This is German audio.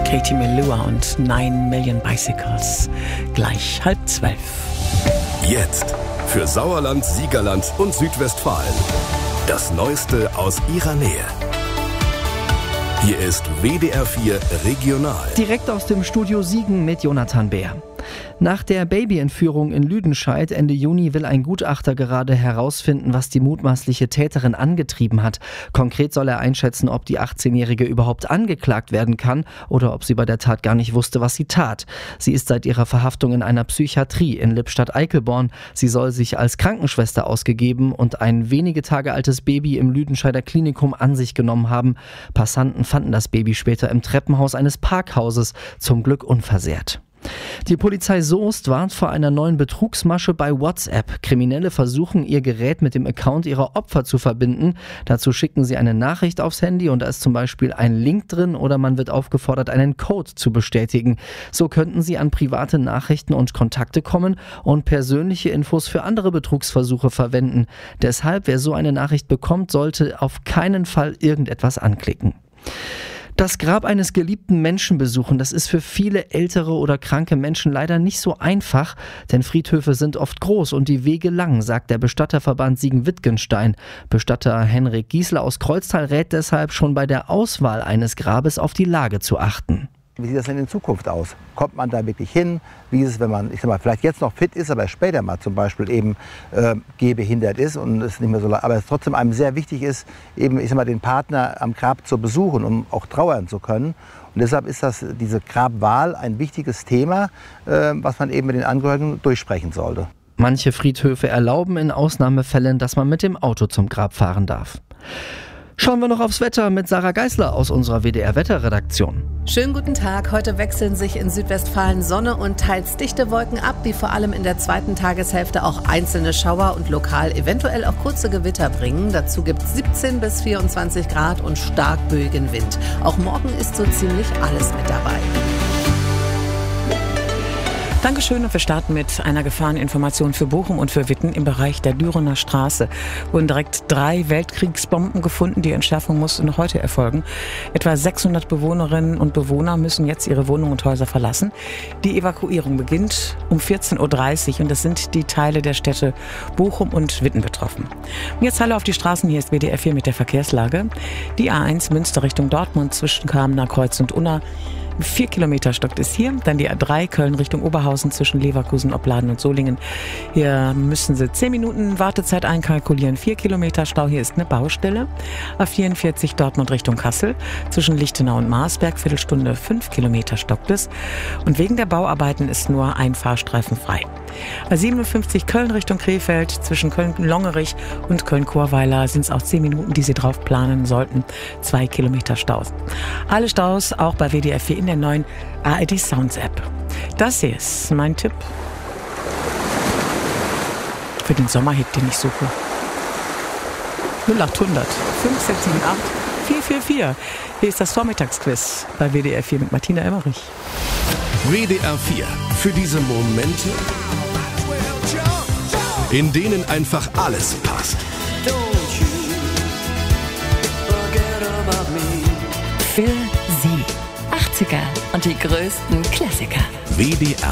Katie Melua und 9 Million Bicycles. Gleich 11:30. Jetzt für Sauerland, Siegerland und Südwestfalen. Das Neueste aus ihrer Nähe. Hier ist WDR 4 Regional. Direkt aus dem Studio Siegen mit Jonathan Beer. Nach der Babyentführung in Lüdenscheid Ende Juni will ein Gutachter gerade herausfinden, was die mutmaßliche Täterin angetrieben hat. Konkret soll er einschätzen, ob die 18-Jährige überhaupt angeklagt werden kann oder ob sie bei der Tat gar nicht wusste, was sie tat. Sie ist seit ihrer Verhaftung in einer Psychiatrie in Lippstadt-Eickelborn. Sie soll sich als Krankenschwester ausgegeben und ein wenige Tage altes Baby im Lüdenscheider Klinikum an sich genommen haben. Passanten fanden das Baby später im Treppenhaus eines Parkhauses, zum Glück unversehrt. Die Polizei Soest warnt vor einer neuen Betrugsmasche bei WhatsApp. Kriminelle versuchen, ihr Gerät mit dem Account ihrer Opfer zu verbinden. Dazu schicken sie eine Nachricht aufs Handy und da ist zum Beispiel ein Link drin oder man wird aufgefordert, einen Code zu bestätigen. So könnten sie an private Nachrichten und Kontakte kommen und persönliche Infos für andere Betrugsversuche verwenden. Deshalb, wer so eine Nachricht bekommt, sollte auf keinen Fall irgendetwas anklicken. Das Grab eines geliebten Menschen besuchen, das ist für viele ältere oder kranke Menschen leider nicht so einfach, denn Friedhöfe sind oft groß und die Wege lang, sagt der Bestatterverband Siegen-Wittgenstein. Bestatter Henrik Giesler aus Kreuztal rät deshalb schon bei der Auswahl eines Grabes auf die Lage zu achten. Wie sieht das denn in Zukunft aus? Kommt man da wirklich hin? Wie ist es, wenn man, vielleicht jetzt noch fit ist, aber später mal zum Beispiel eben gehbehindert ist und es nicht mehr so, aber es trotzdem einem sehr wichtig ist, eben, den Partner am Grab zu besuchen, um auch trauern zu können. Und deshalb ist diese Grabwahl ein wichtiges Thema, was man eben mit den Angehörigen durchsprechen sollte. Manche Friedhöfe erlauben in Ausnahmefällen, dass man mit dem Auto zum Grab fahren darf. Schauen wir noch aufs Wetter mit Sarah Geisler aus unserer WDR-Wetterredaktion. Schönen guten Tag. Heute wechseln sich in Südwestfalen Sonne und teils dichte Wolken ab, die vor allem in der zweiten Tageshälfte auch einzelne Schauer und lokal eventuell auch kurze Gewitter bringen. Dazu gibt es 17 bis 24 Grad und stark böigen Wind. Auch morgen ist so ziemlich alles mit dabei. Dankeschön und wir starten mit einer Gefahreninformation für Bochum und für Witten. Im Bereich der Dürener Straße wurden direkt 3 Weltkriegsbomben gefunden. Die Entschärfung musste noch heute erfolgen. Etwa 600 Bewohnerinnen und Bewohner müssen jetzt ihre Wohnungen und Häuser verlassen. Die Evakuierung beginnt um 14:30 Uhr und es sind die Teile der Städte Bochum und Witten betroffen. Und jetzt Halle auf die Straßen. Hier ist WDR 4 mit der Verkehrslage. Die A1 Münster Richtung Dortmund zwischen Kamener Kreuz und Unna. 4 Kilometer stockt es hier. Dann die A3 Köln Richtung Oberhausen zwischen Leverkusen, Opladen und Solingen. Hier müssen Sie 10 Minuten Wartezeit einkalkulieren. 4 Kilometer Stau, hier ist eine Baustelle. A44 Dortmund Richtung Kassel zwischen Lichtenau und Marsberg, Viertelstunde 5 Kilometer stockt es. Und wegen der Bauarbeiten ist nur ein Fahrstreifen frei. A57 Köln Richtung Krefeld zwischen Köln-Longerich und Köln-Chorweiler sind es auch 10 Minuten, die Sie drauf planen sollten. 2 Kilometer Staus. Alle Staus auch bei WDR 4 in der neuen ARD Sounds App. Das hier ist mein Tipp für den Sommerhit, den ich suche. 0800 5678 444. Hier ist das Vormittagsquiz bei WDR 4 mit Martina Emmerich. WDR 4 für diese Momente, in denen einfach alles passt. Für Sie 80er und die größten Klassiker. WDR